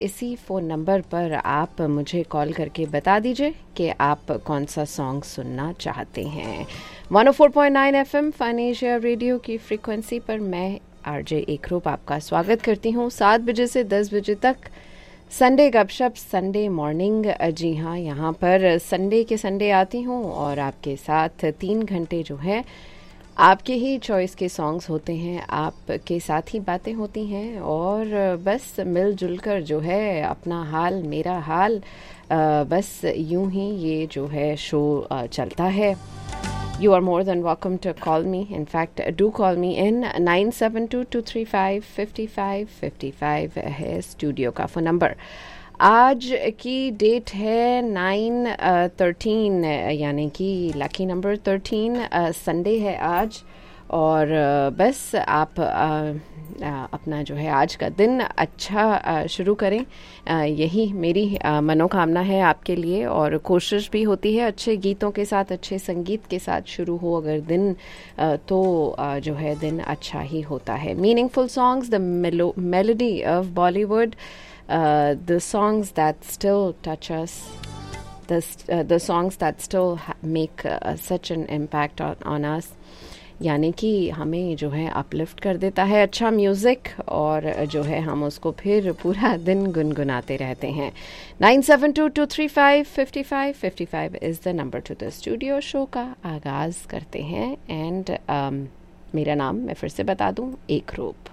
इसी phone number पर आप मुझे कॉल करके बता दीजिए कि आप कौन सा सॉन्ग सुनना चाहते हैं। 104.9 FM फन एशिया रेडियो की फ्रीक्वेंसी पर मैं आरजे एकरूप आपका स्वागत करती हूँ 7 बजे से 10 बजे तक संडे गपशप संडे मॉर्निंग। जी हाँ, यहाँ पर संडे के संडे आती हूँ और आपके साथ 3 घंटे जो है आपके ही चॉइस के सॉन्ग्स होते हैं, आपके साथ ही बातें होती हैं और बस मिलजुल कर जो है अपना हाल मेरा हाल बस यूं ही ये जो है शो चलता है। You are more than welcome to call me. In fact, do call me in 9722355555 है स्टूडियो का फ़ोन नंबर। आज की डेट है 9/13 यानी कि लकी नंबर 13 संडे है आज और बस आप अपना जो है आज का दिन अच्छा शुरू करें, यही मेरी मनोकामना है आपके लिए और कोशिश भी होती है अच्छे गीतों के साथ अच्छे संगीत के साथ शुरू हो अगर दिन तो जो है दिन अच्छा ही होता है। Meaningful songs, the melody of Bollywood, the songs that still touch us, the songs that still make such an impact on us, यानी कि हमें जो है अपलिफ्ट कर देता है अच्छा म्यूज़िक और जो है हम उसको फिर पूरा दिन गुनगुनाते रहते हैं। 9722355555 is the number two the studio. Show का आगाज़ करते हैं एंड मेरा नाम मैं फिर से बता दूं, एकरूप।